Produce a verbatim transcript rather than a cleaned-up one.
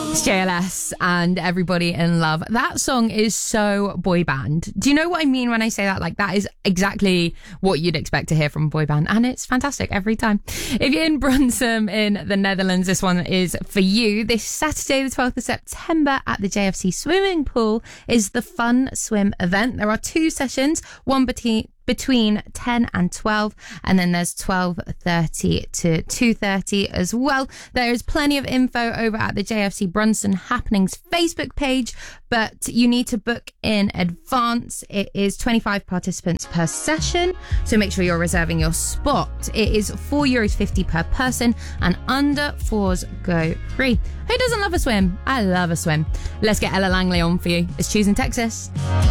It's J L S and Everybody in Love. That song is so boy band. Do you know what I mean when I say that? Like, that is exactly what you'd expect to hear from a boy band, and it's fantastic every time. If you're in Brunsum in the Netherlands, this one is for you. This Saturday, the twelfth of September, at the J F C swimming pool is the Fun Swim event. There are two sessions, one between between ten and twelve, and then there's twelve thirty to two thirty as well. There is plenty of info over at the J F C Brunsum Happenings Facebook page, but you need to book in advance. It is twenty-five participants per session, so make sure you're reserving your spot. It is four euros fifty per person, and under fours go free. Who doesn't love a swim? I love a swim. Let's get Ella Langley on for you. It's Choosing Texas.